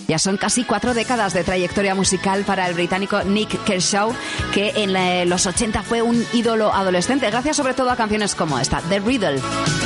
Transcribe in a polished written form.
Ya son casi 4 décadas de trayectoria musical para el británico Nick Kershaw, que en los 80 fue un ídolo adolescente, gracias sobre todo a canciones como esta, The Riddle.